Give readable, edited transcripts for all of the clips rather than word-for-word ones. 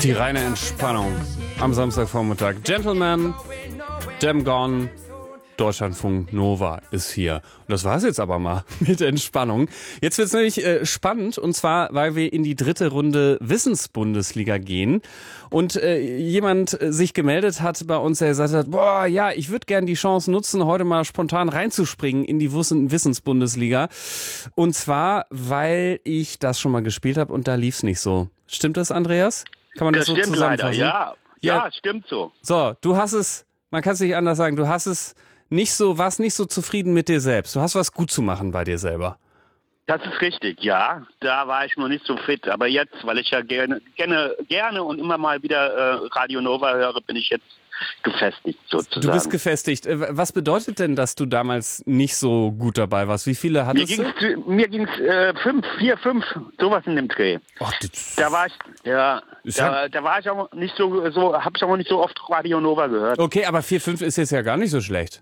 Die reine Entspannung am Samstagvormittag. Gentlemen, Jam Gone, Deutschlandfunk Nova ist hier. Und das war's jetzt aber mal mit Entspannung. Jetzt wird's nämlich spannend, und zwar, weil wir in die dritte Runde Wissensbundesliga gehen und jemand sich gemeldet hat bei uns, der gesagt hat, boah, ja, ich würde gerne die Chance nutzen, heute mal spontan reinzuspringen in die Wissensbundesliga. Und zwar, weil ich das schon mal gespielt habe und da lief's nicht so. Stimmt das, Andreas? Kann man das so stimmt leider, zusammenfassen? ja, stimmt so. So, du hast es, man kann es nicht anders sagen, du hast es warst nicht so zufrieden mit dir selbst. Du hast was gut zu machen bei dir selber. Das ist richtig, ja. Da war ich noch nicht so fit. Aber jetzt, weil ich ja gerne und immer mal wieder Radio Nova höre, bin ich jetzt gefestigt sozusagen. Du bist gefestigt. Was bedeutet denn, dass du damals nicht so gut dabei warst? Wie viele hattest du? Mir ging's 5, sowas in dem Dreh. Ach, da war ich, da war ich auch nicht so, habe ich auch nicht so oft Radio Nova gehört. Okay, aber 4, 5 ist jetzt ja gar nicht so schlecht.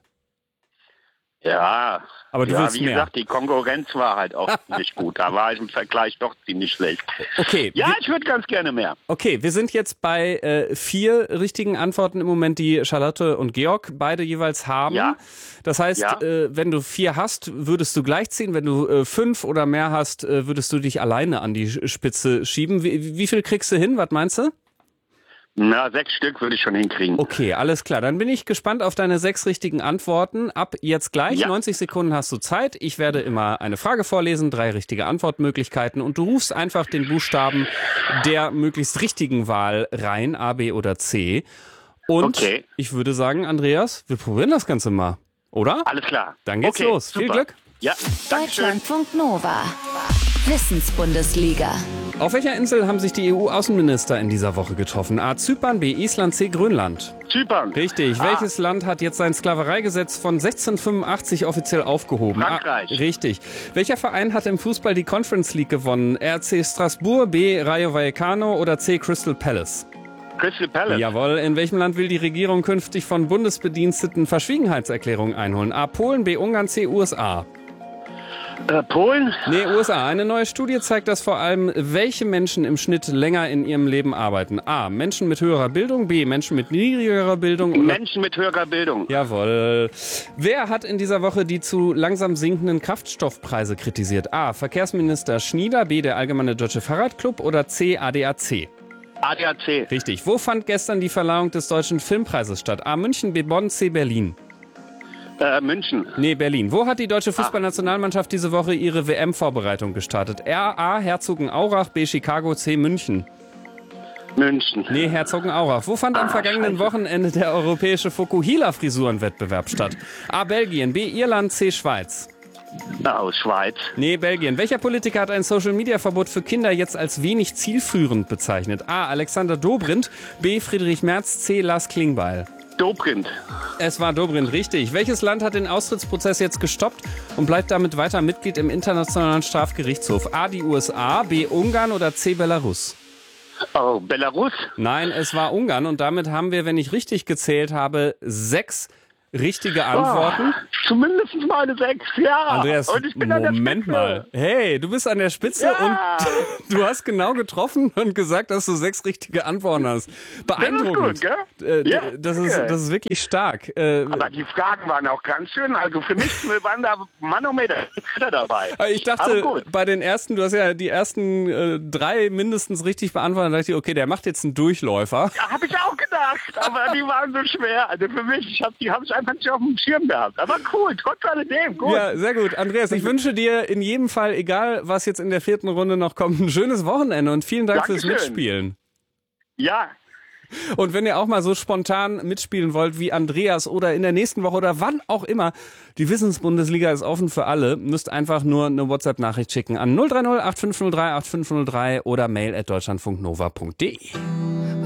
Ja, aber du willst wie mehr. gesagt, die Konkurrenz war halt auch nicht gut. Da war ich im Vergleich doch ziemlich schlecht. Okay. Ja, ich würde ganz gerne mehr. Okay, wir sind jetzt bei 4 richtigen Antworten im Moment, die Charlotte und Georg beide jeweils haben. Ja. Das heißt, wenn du 4 hast, würdest du gleichziehen. Wenn du 5 oder mehr hast, würdest du dich alleine an die Spitze schieben. Wie viel kriegst du hin? Was meinst du? Na, 6 Stück würde ich schon hinkriegen. Okay, alles klar. Dann bin ich gespannt auf deine 6 richtigen Antworten. Ab jetzt gleich, 90 Sekunden hast du Zeit. Ich werde immer eine Frage vorlesen, 3 richtige Antwortmöglichkeiten und du rufst einfach den Buchstaben der möglichst richtigen Wahl rein, A, B oder C. Und ich würde sagen, Andreas, wir probieren das Ganze mal, oder? Alles klar. Dann geht's los. Super. Viel Glück. Ja, Dankeschön. Deutschlandfunk Nova. Wissensbundesliga. Auf welcher Insel haben sich die EU-Außenminister in dieser Woche getroffen? A. Zypern, B. Island, C. Grönland. Zypern. Richtig. Welches Land hat jetzt sein Sklavereigesetz von 1685 offiziell aufgehoben? Frankreich. Richtig. Welcher Verein hat im Fußball die Conference League gewonnen? RC Strasbourg, B. Rayo Vallecano oder C. Crystal Palace? Crystal Palace. Jawohl. In welchem Land will die Regierung künftig von Bundesbediensteten Verschwiegenheitserklärungen einholen? A. Polen, B. Ungarn, C. USA. Polen? Nee, USA. Eine neue Studie zeigt, dass vor allem welche Menschen im Schnitt länger in ihrem Leben arbeiten. A. Menschen mit höherer Bildung. B. Menschen mit niedrigerer Bildung. Oder Menschen mit höherer Bildung. Jawohl. Wer hat in dieser Woche die zu langsam sinkenden Kraftstoffpreise kritisiert? A. Verkehrsminister Schnieder. B. Der Allgemeine Deutsche Fahrradclub. Oder C. ADAC. ADAC. Richtig. Wo fand gestern die Verleihung des Deutschen Filmpreises statt? A. München, B. Bonn, C. Berlin. München. Nee, Berlin. Wo hat die deutsche Fußballnationalmannschaft diese Woche ihre WM-Vorbereitung gestartet? A. Herzogenaurach, B. Chicago, C. München. München. Nee, Herzogenaurach. Wo fand am vergangenen Wochenende der europäische Fokuhila-Frisurenwettbewerb statt? A. Belgien, B. Irland, C. Schweiz. Aus Schweiz. Nee, Belgien. Welcher Politiker hat ein Social-Media-Verbot für Kinder jetzt als wenig zielführend bezeichnet? A. Alexander Dobrindt, B. Friedrich Merz, C. Lars Klingbeil. Dobrindt. Es war Dobrindt, richtig. Welches Land hat den Austrittsprozess jetzt gestoppt und bleibt damit weiter Mitglied im Internationalen Strafgerichtshof? A. die USA, B. Ungarn oder C. Belarus? Oh, Belarus? Nein, es war Ungarn und damit haben wir, wenn ich richtig gezählt habe, 6 richtige Antworten. Zumindest mal eine 6, ja. Andreas, und ich bin an der Moment Spitze. mal. Hey, du bist an der Spitze und du hast genau getroffen und gesagt, dass du 6 richtige Antworten hast. Beeindruckend. Das ist gut, gell? Das ist wirklich stark. Aber die Fragen waren auch ganz schön. Also für mich waren da Manometer dabei. Ich dachte, bei den ersten, du hast ja die ersten 3 mindestens richtig beantwortet, da dachte ich, okay, der macht jetzt einen Durchläufer. Ja, habe ich auch gedacht, aber die waren so schwer. Also für mich, die habe ich einfach nicht auf dem Schirm gehabt. Aber cool, trotz alledem, gut. Ja, sehr gut. Andreas, ich wünsche dir in jedem Fall, egal was jetzt in der 4. Runde noch kommt, ein schönes Wochenende und vielen Dank fürs Mitspielen. Ja. Und wenn ihr auch mal so spontan mitspielen wollt wie Andreas oder in der nächsten Woche oder wann auch immer, die Wissensbundesliga ist offen für alle, müsst einfach nur eine WhatsApp-Nachricht schicken an 030 8503 8503 oder mail@deutschlandfunknova.de.